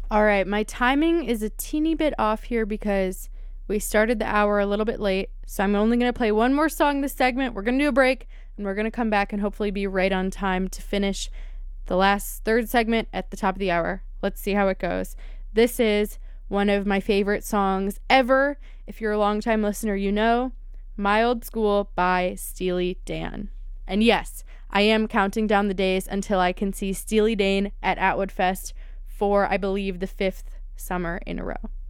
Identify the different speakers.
Speaker 1: All right, my timing is a teeny bit off here because we started the hour a little bit late. So I'm only going to play one more song this segment. We're going to do a break and we're going to come back and hopefully be right on time to finish the last third segment at the top of the hour. Let's see how it goes. This is one of my favorite songs ever. If you're a longtime listener, you know, My Old School by Steely Dan. And yes, I am counting down the days until I can see Steely Dan at Atwood Fest for, I believe, the fifth summer in a row.